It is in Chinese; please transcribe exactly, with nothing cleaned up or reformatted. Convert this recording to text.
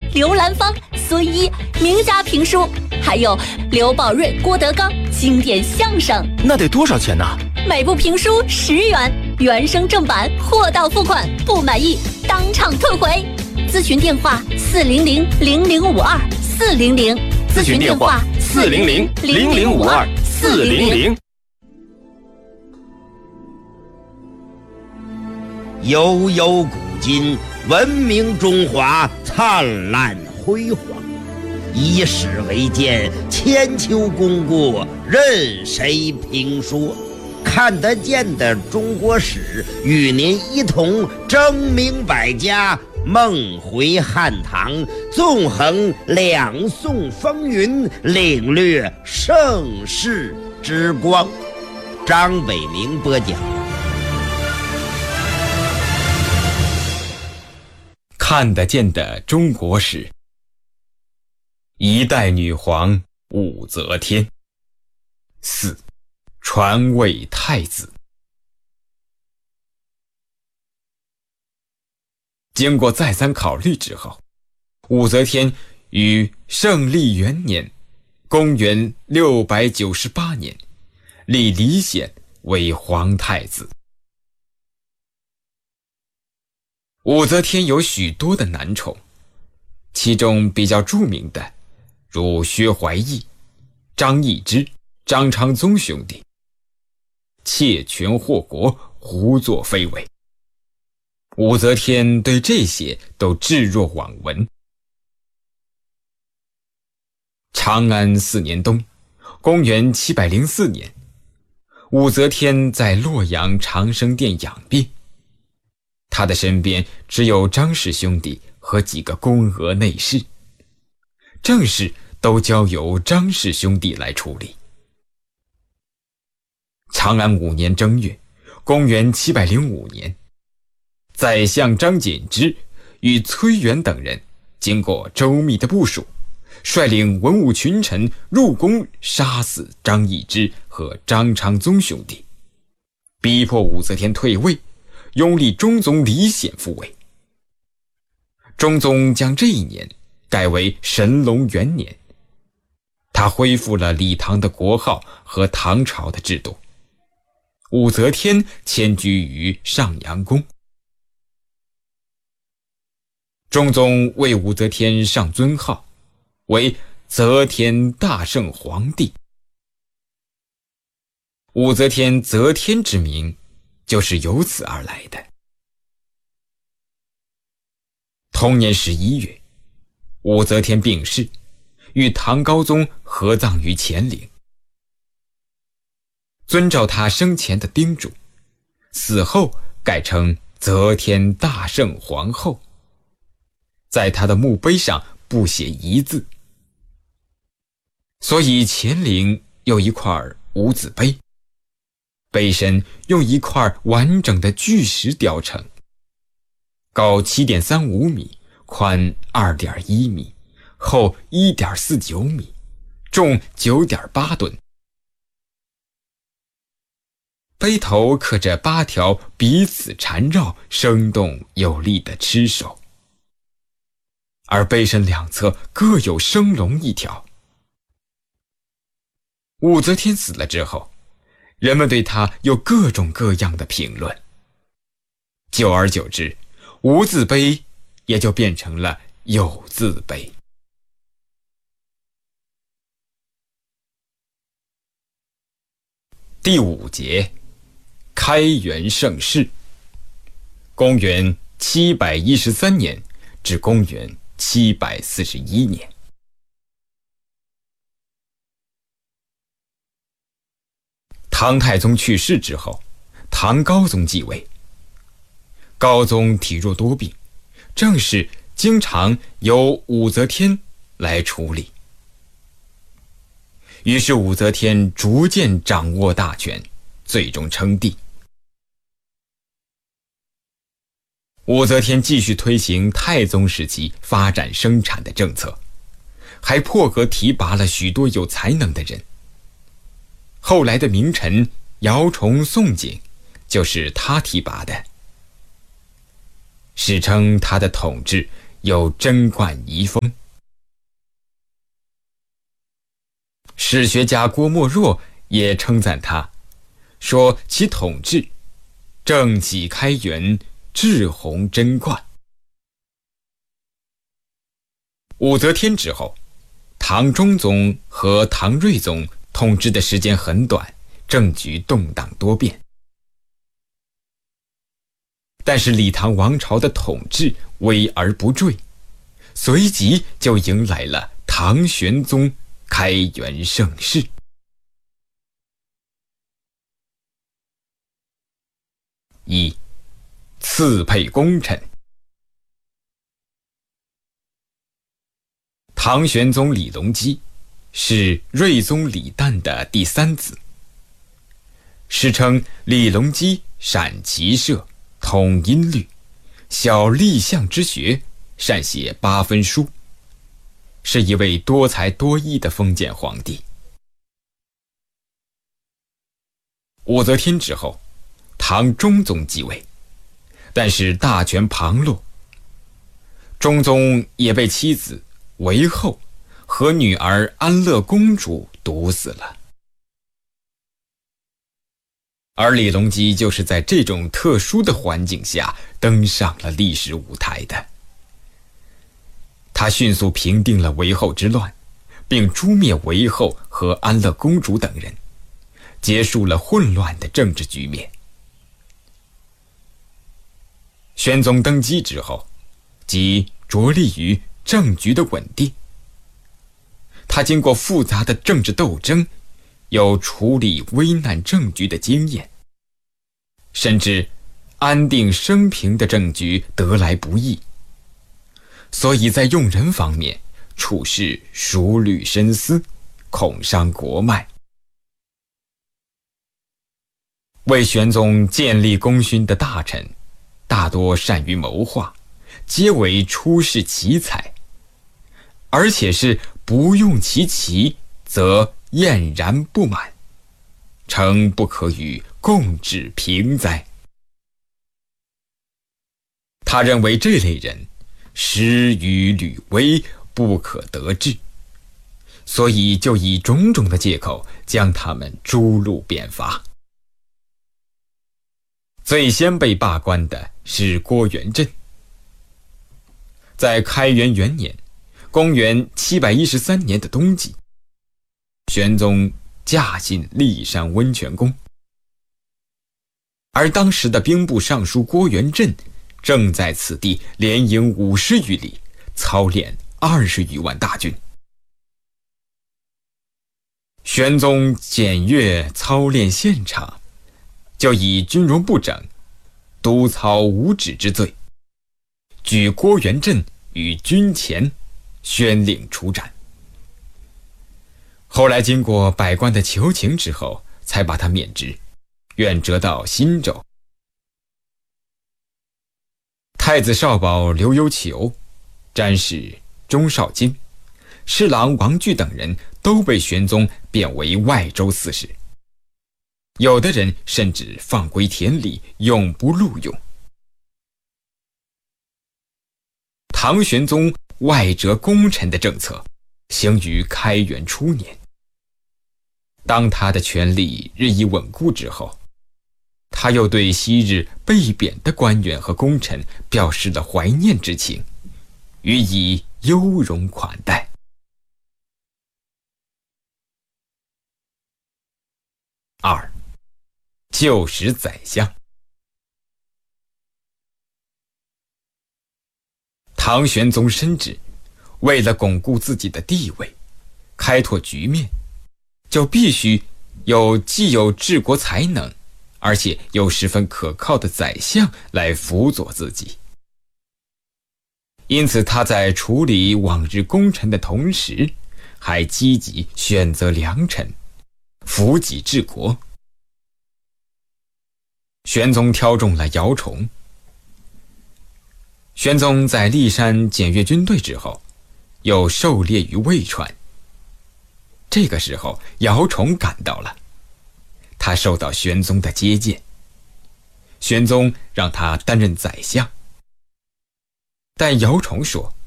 刘兰芳、孙一名家评书，还有刘宝瑞、郭德纲经典相声。 那得多少钱呢？ 每部评书十元，原声正版，货到付款，不满意当场退回。咨询电话：四零零零零五二四零零。 咨询电话：四零零零零五二四零零。 悠悠古今，文明中华灿烂辉煌。以史为鉴，千秋功过任谁评说。看得见的中国史，与您一同争明百家，梦回汉唐，纵横两宋风云，领略盛世之光。张伟明播讲。 看得见的中国史，一代女皇武则天。四，传位太子。经过再三考虑之后，武则天于圣历元年公元六百九十八年立李显为皇太子。武则天有许多的男宠，其中比较著名的如薛怀义、张易之、张昌宗兄弟，窃权祸国，胡作非为。武则天对这些都置若罔闻。长安四年冬，公元七百零四年，武则天在洛阳长生殿养病，他的身边只有张氏兄弟和几个宫娥内侍，政事都交由张氏兄弟来处理。长安五年正月，公元七百零五年，宰相张柬之与崔元等人经过周密的部署，率领文武群臣入宫杀死张易之和张昌宗兄弟，逼迫武则天退位，拥立中宗李显复位。中宗将这一年改为神龙元年，他恢复了李唐的国号和唐朝的制度。武则天迁居于上阳宫。中宗为武则天上尊号为则天大圣皇帝。武则天则天之名就是由此而来的。同年十一月，武则天病逝，与唐高宗合葬于乾陵。遵照他生前的叮嘱，死后改称则天大圣皇后，在他的墓碑上不写一字，所以乾陵有一块无字碑，碑身用一块完整的巨石雕成，高 七点三五米，宽 二点一米，厚 一点四九米，重 九点八吨。碑头刻着八条彼此缠绕、生动有力的螭首，而碑身两侧各有生龙一条。武则天死了之后，人们对她有各种各样的评论，久而久之，无字碑也就变成了有字碑。第五节，开元盛世，公元七百一十三年至公元七百四十一年。唐太宗去世之后，唐高宗继位。高宗体弱多病，政事经常由武则天来处理。于是武则天逐渐掌握大权，最终称帝。武则天继续推行太宗时期发展生产的政策，还破格提拔了许多有才能的人。后来的名臣姚崇、宋璟就是他提拔的。史称他的统治有贞观遗风。史学家郭沫若也称赞他，说其统治政纪开元，治弘贞观。武则天之后，唐中宗和唐睿宗统治的时间很短，政局动荡多变。但是李唐王朝的统治危而不坠，随即就迎来了唐玄宗开元盛世。一、赐配功臣。唐玄宗李隆基是睿宗李旦的第三子，史称李隆基善骑射，通音律，晓历象之学，善写八分书，是一位多才多艺的封建皇帝。武则天之后，唐中宗继位，但是大权旁落，中宗也被妻子韦后和女儿安乐公主毒死了。而李隆基就是在这种特殊的环境下登上了历史舞台的。他迅速平定了韦后之乱，并诛灭韦后和安乐公主等人，结束了混乱的政治局面。宣宗登基之后，即着力于政局的稳定。他经过复杂的政治斗争，有处理危难政局的经验，甚至安定生平的政局得来不易，所以在用人方面处事熟虑深思，恐伤国脉。为玄宗建立功勋的大臣大多善于谋划，皆为出世奇才，而且是不用其奇则厌然不满，诚不可与共治平哉。他认为这类人失于履危，不可得志，所以就以种种的借口将他们诛戮贬罚。最先被罢官的是郭元振。在开元元年，公元七百一十三年的冬季，玄宗驾进骊山温泉宫，而当时的兵部尚书郭元振正在此地连营五十余里，操练二十余万大军。玄宗检阅操练现场，就以军容不整、督操无止之罪，举郭元振于军前，宣令处斩。后来经过百官的求情之后，才把他免职，远谪到新州。太子少保刘幽求、詹事钟绍金、侍郎王巨等人都被玄宗贬为外州刺史，有的人甚至放归田里，永不录用。唐玄宗外谪功臣的政策行于开元初年。当他的权力日益稳固之后，他又对昔日被贬的官员和功臣表示了怀念之情，予以优容款待。二、旧时宰相。唐玄宗深知，为了巩固自己的地位，开拓局面，就必须有既有治国才能，而且有十分可靠的宰相来辅佐自己。因此他在处理往日功臣的同时，还积极选择良臣，扶己治国。玄宗挑中了姚崇。玄宗在骊山检阅军队之后，又狩猎于渭川。这个时候姚崇赶到了，他受到玄宗的接见，玄宗让他担任宰相。 但姚崇说，